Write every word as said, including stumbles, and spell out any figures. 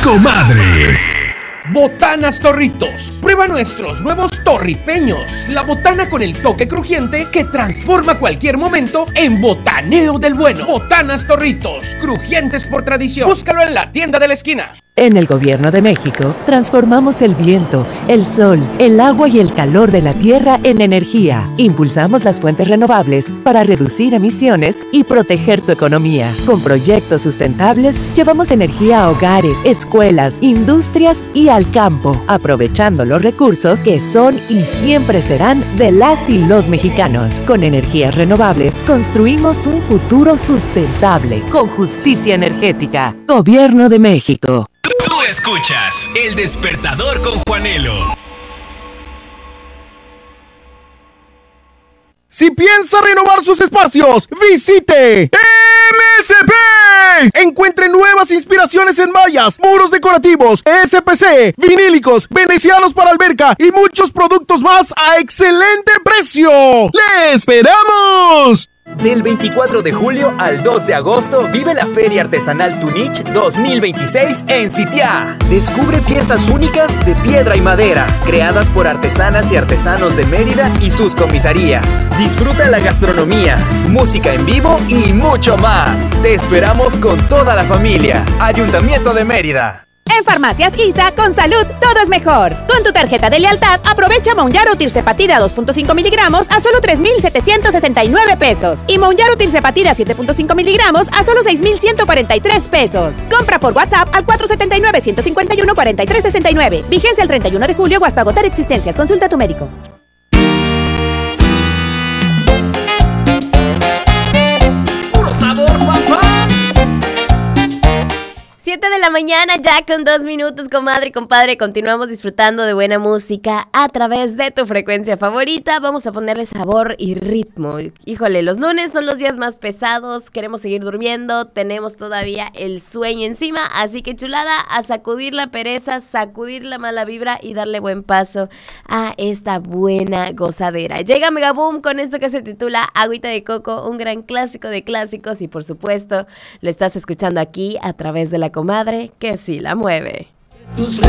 Comadre. Botanas Torritos. Prueba nuestros nuevos torripeños. La botana con el toque crujiente que transforma cualquier momento en botaneo del bueno. Botanas Torritos, crujientes por tradición. Búscalo en la tienda de la esquina. En el Gobierno de México, transformamos el viento, el sol, el agua y el calor de la tierra en energía. Impulsamos las fuentes renovables para reducir emisiones y proteger tu economía. Con proyectos sustentables, llevamos energía a hogares, escuelas, industrias y al campo, aprovechando los recursos que son y siempre serán de las y los mexicanos. Con energías renovables, construimos un futuro sustentable, con justicia energética. Gobierno de México. Tú escuchas El Despertador con Juanelo. Si piensa renovar sus espacios, visite M S P. Encuentre nuevas inspiraciones en mallas, muros decorativos, S P C, vinílicos, venecianos para alberca y muchos productos más a excelente precio. ¡Le esperamos! Del veinticuatro de julio al dos de agosto vive la Feria Artesanal Tunich dos mil veintiséis en Sitiá. Descubre piezas únicas de piedra y madera, creadas por artesanas y artesanos de Mérida y sus comisarías. Disfruta la gastronomía, música en vivo y mucho más. Te esperamos con toda la familia. Ayuntamiento de Mérida. En Farmacias I S A, con salud, todo es mejor. Con tu tarjeta de lealtad, aprovecha Mounjaro Tirzepatida dos punto cinco miligramos a solo tres mil setecientos sesenta y nueve pesos. Y Mounjaro Tirzepatida siete punto cinco miligramos a solo seis mil ciento cuarenta y tres pesos. Compra por WhatsApp al cuatro siete nueve, uno cinco uno, cuatro tres seis nueve. Vigencia el treinta y uno de julio o hasta agotar existencias. Consulta a tu médico. ¡Puro sabor, papá! siete de la mañana, ya con dos minutos, comadre y compadre. Continuamos disfrutando de buena música a través de tu frecuencia favorita. Vamos a ponerle sabor y ritmo. Híjole, los lunes son los días más pesados. Queremos seguir durmiendo. Tenemos todavía el sueño encima. Así que, chulada, a sacudir la pereza, sacudir la mala vibra y darle buen paso a esta buena gozadera. Llega Megaboom con esto que se titula Agüita de Coco, un gran clásico de clásicos. Y, por supuesto, lo estás escuchando aquí a través de la comadre que sí la mueve. Tus